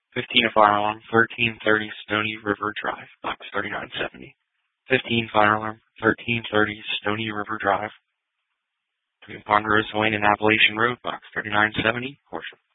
15 fire alarm, 1330 Stony River Drive, box 3970. 15 fire alarm, 1330 Stony River Drive, between Ponderosa Lane and Appalachian Road, box 3970, Horsham.